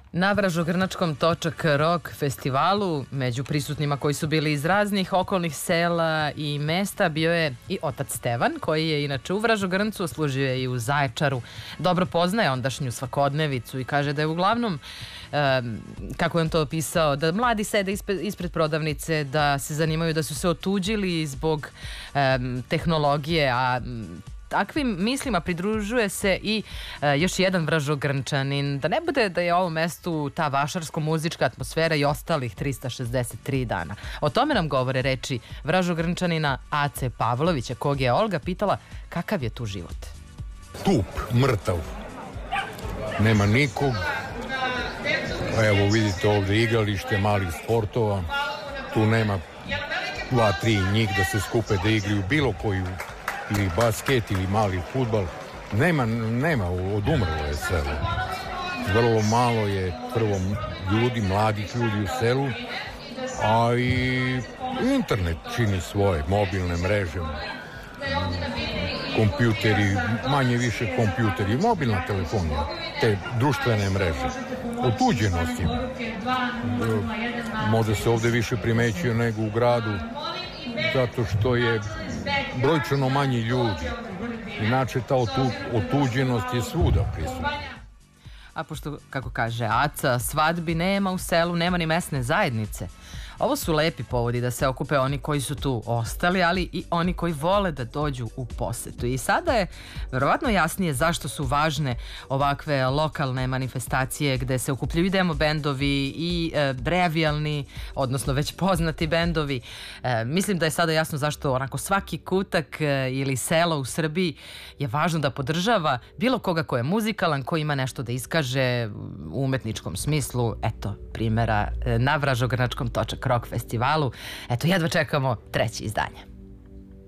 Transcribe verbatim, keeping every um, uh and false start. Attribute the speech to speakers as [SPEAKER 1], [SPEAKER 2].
[SPEAKER 1] Na Vražogrnačkom Točak rock festivalu, među prisutnima koji su bili iz raznih okolnih sela i mesta, bio je i otac Stevan, koji je inače u Vražogrncu, služio je i u Zaječaru. Dobro poznaje ondašnju svakodnevicu i kaže da je uglavnom, um, kako je on to opisao, da mladi sede ispred, ispred prodavnice, da se zanimaju, da su se otuđili zbog um, tehnologije, a takvim mislima pridružuje se i e, još jedan Vražogrnčanin. Da ne bude da je ovo mestu ta vašarsko-muzička atmosfera i ostalih trista šezdeset tri dana. O tome nam govore reči Vražogrnčanina Ace Pavlovića, kog je Olga pitala kakav je tu život.
[SPEAKER 2] Tup, mrtav. Nema nikog. Evo vidite ovde igralište malih sportova. Tu nema dva, tri njih da se skupe da igraju bilo koju ili basket ili mali fudbal. Nema, nema, odumrlo je selo. Vrlo malo je prvo ljudi, mladih ljudi u selu, a i internet čini svoje, mobilne mreže, kompjuteri, manje više kompjuteri, mobilna telefonija, te društvene mreže. Otuđenost je. Možda se ovde više primećuje nego u gradu, zato što je brojčano manji ljudi. Inače, ta otu, otuđenost je svuda prisutna.
[SPEAKER 1] A pošto, kako kaže Aca, svadbi nema u selu, nema ni mesne zajednice. Ovo su lepi povodi da se okupe oni koji su tu ostali, ali i oni koji vole da dođu u posetu. I sada je verovatno jasnije zašto su važne ovakve lokalne manifestacije gde se okupljaju demo bendovi i e, brevijalni, odnosno već poznati bendovi. E, mislim da je sada jasno zašto onako svaki kutak e, ili selo u Srbiji je važno da podržava bilo koga ko je muzikalan, ko ima nešto da iskaže u umetničkom smislu. Eto, primjera e, na Vražogrnačkom Točak rock festivalu. Eto, jedva čekamo treće izdanje.